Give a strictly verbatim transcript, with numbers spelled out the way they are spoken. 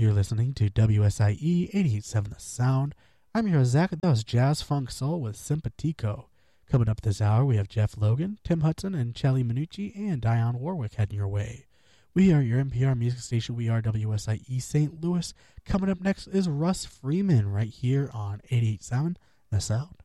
You're listening to W S I E eighty-eight point seven The Sound. I'm your host, Zach. That was Jazz Funk Soul with Simpatico. Coming up this hour, we have Jeff Logan, Tim Hudson, and Chelly Minucci, and Dionne Warwick heading your way. We are your N P R music station. We are W S I E Saint Louis. Coming up next is Russ Freeman right here on eighty-eight point seven The Sound.